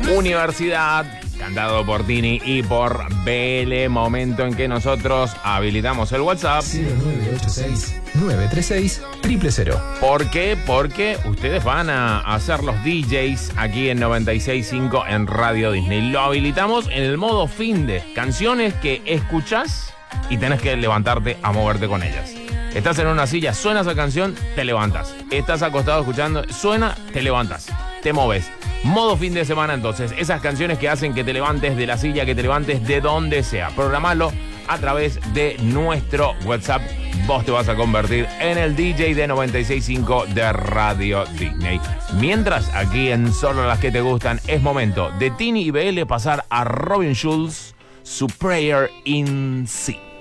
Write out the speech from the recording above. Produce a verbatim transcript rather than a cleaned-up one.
Universidad, cantado por Tini y por Bele. Momento en que nosotros habilitamos el WhatsApp. cero nueve ocho seis, nueve tres seis, cero cero cero. ¿Por qué? Porque ustedes van a hacer los D Js aquí en noventa y seis punto cinco en Radio Disney. Lo habilitamos en el modo finde. Canciones que escuchás y tenés que levantarte a moverte con ellas. Estás en una silla, suena esa canción, te levantas. Estás acostado escuchando, suena, te levantas, te moves. Modo fin de semana, entonces, esas canciones que hacen que te levantes de la silla, que te levantes de donde sea. Programalo a través de nuestro WhatsApp. Vos te vas a convertir en el D J de noventa y seis punto cinco de Radio Disney. Mientras, aquí en Solo las que te gustan, es momento de Tini y B L pasar a Robin Schulz, su Prayer in C.